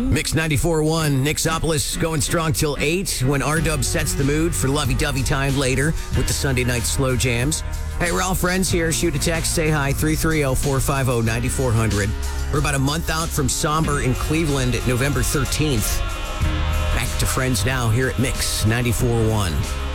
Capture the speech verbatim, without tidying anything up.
Mix ninety-four point one, Nixopolis going strong till eight when R-Dub sets the mood for lovey-dovey time later with the Sunday night slow jams. Hey, we're all friends here. Shoot a text, say hi, three three zero, four five zero, nine four zero zero. We're about a month out from Somber in Cleveland at November thirteenth. Back to friends now here at Mix ninety-four point one.